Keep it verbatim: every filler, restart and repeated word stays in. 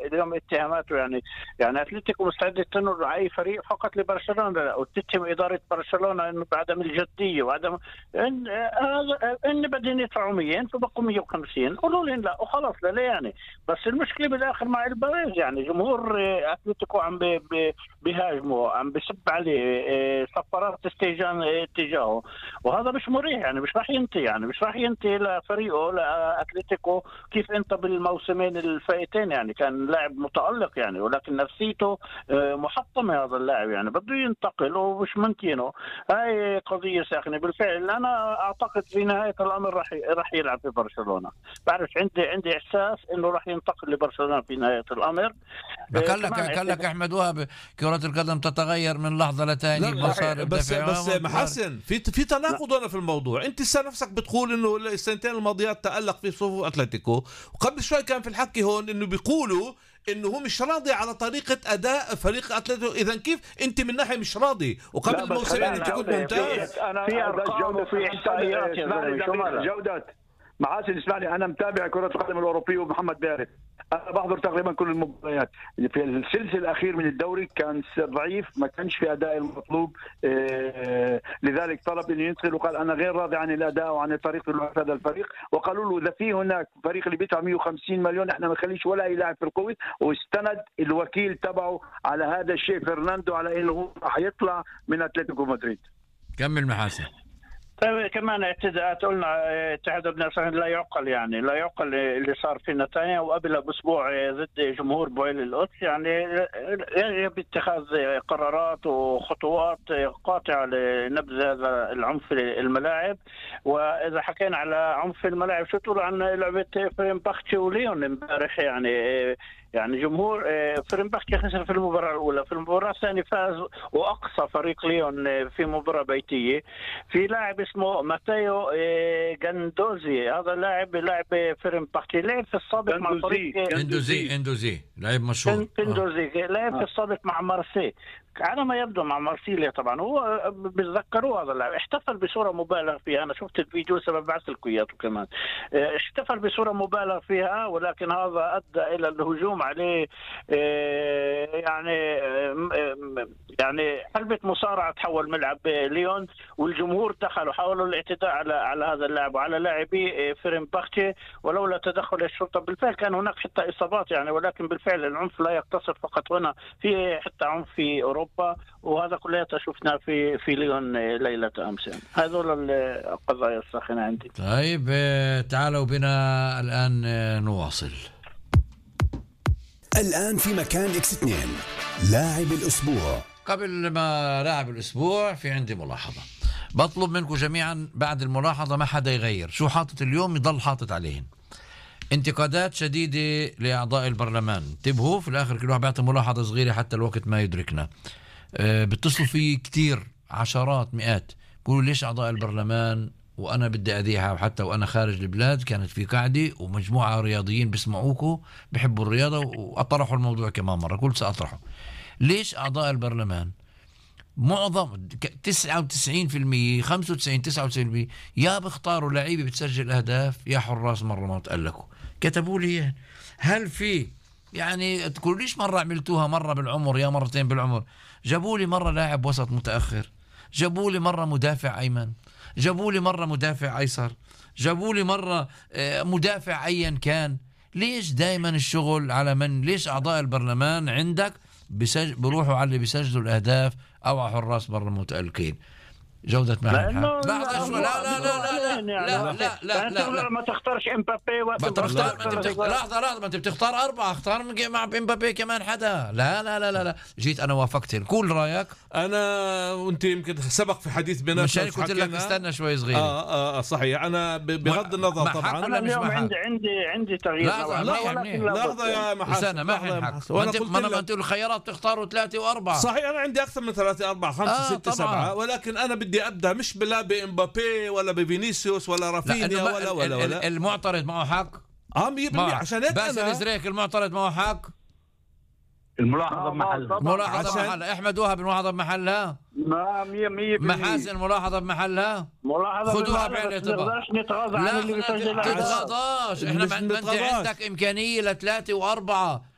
اليوم اتهاماته يعني يعني اتلتيكو مستعد تنور اي فريق فقط لبرشلونه، وتتهم اداره برشلونه انه بعدم الجديه وعدم ان هذا ان بدهم يدفعوا مية فبقوا مية وخمسين، قولوا لهم لا وخلاص. لا يعني بس المشكله بالاخر مع الباريس، يعني جمهور اتلتيكو عم بيهاجموا، عم بيسب عليه، صفارات استهجان اتجاهه، وهذا مش مريح. يعني مش راح ينتهي يعني مش راح ينتهي لفريقه لاتلتيكو. كيف انت بالموسمين الفائتين يعني كان لاعب متألق يعني، ولكن نفسيته محطمه هذا اللاعب، يعني بده ينتقل ومش ممكنه. هاي قضيه ساخنه بالفعل. انا اعتقد في نهايه الامر راح راح يلعب في برشلونه. بعرف عندي عندي احساس انه راح ينتقل لبرشلونه في نهايه الامر. قال لك قال لك احمد وهب كرة القدم تتغير من لحظة لثانية بمصاري بس بس محسن في في تناقض هنا في الموضوع. انت لسه نفسك بتقول انه السنتين الماضيات تألق في صفوف اتلتيكو، وقبل شوي كان في الحكي هون انه بيقولوا انه هو مش راضي على طريقة اداء فريق اتلتيكو. اذا كيف انت من ناحية مش راضي وقبل الموسم انت كنت ممتاز؟ انا في ارقام وفي احصائيات جودة. محاسن اسمع لي، انا متابع كرة القدم الاوروبية ومحمد بارد، أنا بحضر تقريبا كل المباريات. في السلسلة الأخير من الدوري كان ضعيف، ما كانش في أداء المطلوب، إيه لذلك طلب أن ينتقل وقال أنا غير راضي عن الأداء وعن طريقة هذا الفريق. وقالوا له إذا في هناك فريق اللي بيدفع مية وخمسين مليون إحنا ما نخليش ولا أي لاعب في القوة. واستند الوكيل تبعه على هذا الشيء فرناندو على إنه راح يطلع من أتلتيكو مدريد. كمل محاسن. طيب كمان اعتداءات قلنا اتحاد ابن لا يعقل، يعني لا يعقل اللي صار في نتانيا وقبل باسبوع ضد جمهور بويل القدس. يعني يجب اتخاذ قرارات وخطوات قاطعه لنبذ هذا العنف في الملاعب. واذا حكينا على عنف في الملاعب شو تقول عن لعبه فريمباختي وليون امبارح؟ يعني يعني جمهور فريمباختي خسر في المباراة الأولى، في المباراة الثانية فاز وأقصى فريق ليون في مباراة بيتية. في لاعب اسمه ماتيو جاندوزي، هذا لاعب لاعب فريمباختي، لعب في السابق مع فريق اندوزي اندوزي لاعب مشهور اندوزي لعب في السابق مع مارسي على ما يبدو مع مارسيليا. طبعا هو بتذكروه هذا اللاعب احتفل بصوره مبالغ فيها، انا شفت الفيديو سبب بعث لكم اياه كمان، احتفل بصوره مبالغ فيها، ولكن هذا ادى الى الهجوم عليه. يعني يعني حلبة مصارعه تحول ملعب ليون، والجمهور دخلوا حاولوا الاعتداء على على هذا اللاعب وعلى لاعبي فريمباختي، ولولا تدخل الشرطه بالفعل كان هناك حتى اصابات يعني. ولكن بالفعل العنف لا يقتصر فقط هنا، في حتى عنف في اوروبا، وهذا كله شفناه في في ليون ليله امس. هذول القضايا الساخنه عندي. طيب تعالوا بنا الان نواصل. الان في مكان اكس اثنين لاعب الاسبوع. قبل ما لاعب الاسبوع في عندي ملاحظه، بطلب منكم جميعا بعد الملاحظه ما حدا يغير شو حاطط اليوم يضل حاطط عليهن. انتقادات شديدة لأعضاء البرلمان، انتبهوا في الآخر كل واحد بيعطي ملاحظة صغيرة حتى الوقت ما يدركنا. أه بتصلوا في كتير عشرات مئات بيقولوا ليش أعضاء البرلمان وأنا بدي أذيعها، وحتى وأنا خارج البلاد كانت في قاعدة ومجموعة رياضيين بيسمعوكوا بيحبوا الرياضة وأطرحوا الموضوع كمان مرة، قلت سأطرحه. ليش أعضاء البرلمان معظم تسعة وتسعين بالمية خمسة وتسعين تسعة وتسعين بالمية يا بيختاروا لعيبة بتسجل أهداف يا حراس مرة ما تألقوا؟ كتبوا لي هل في يعني تقول ليش مرة عملتوها مرة بالعمر يا مرتين بالعمر؟ جابوا لي مرة لاعب وسط متأخر، جابوا لي مرة مدافع أيمن، جابوا لي مرة مدافع أيسر، جابوا لي مرة مدافع أيا كان. ليش دايما الشغل على من؟ ليش أعضاء البرلمان عندك بسج... بروحوا على اللي بيسجلوا الأهداف أو على حراس مرة متألقين؟ جودة معها لا لا لا لا لا لا لا لا لا ما تختارش امبابي ما تختار لحظة لحظة ما انت بتختار أربعة، اختار مع امبابي كمان حدا. لا لا لا لا جيت أنا وافقت. كل رأيك أنا وأنت يمكن سبق في حديث بيناتنا مشان قلت لك استنى شوي صغير. آه آه صحيح. أنا بغض النظر طبعا أنا اليوم عندي عندي عندي تغيير. لحظة يا محاسن استنى ما حنحكي وأنا ما أنتوا الخيارات تختاروا ثلاثة وأربعة. صحيح أنا عندي أكثر من ثلاثة أربعة خمسة ستة سبعة، ولكن أنا بدي أبدأ مش بلا بإمبابي ولا بفينيسيوس ولا رافينيا ولا ولا ولا المعترض معه حق. اه مية بالمية عشان هيك باسل إزريك المعترض معه حق. الملاحظة بمحلها. ملاحظة بمحلها. أحمد وهب الملاحظة بمحلها. ما مية مية محاسن الملاحظة بمحلها. خذوها بعين الاعتبار. لا ما تتغاضاش. احنا ما انت عندك إمكانية لثلاثة وأربعة